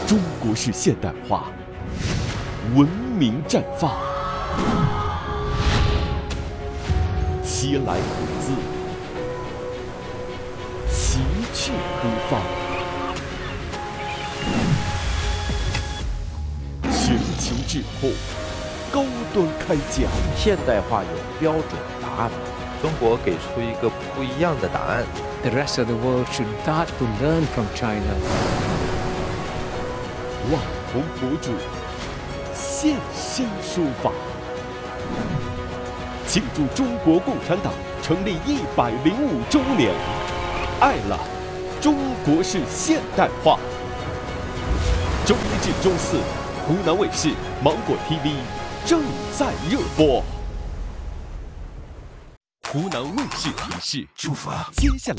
中国式现代化，文明绽放。西来古字，奇趣孤放，全球质控，高端开讲。 现代化有标准答案吗？中国给出一个不一样的答案。 The rest of the world should start to learn from China. 网红博主现身说法，庆祝中国共产党成立105周年，爱了中国式现代化。周一至周四，湖南卫视、芒果 TV 正在热播。湖南卫视提示：接下来。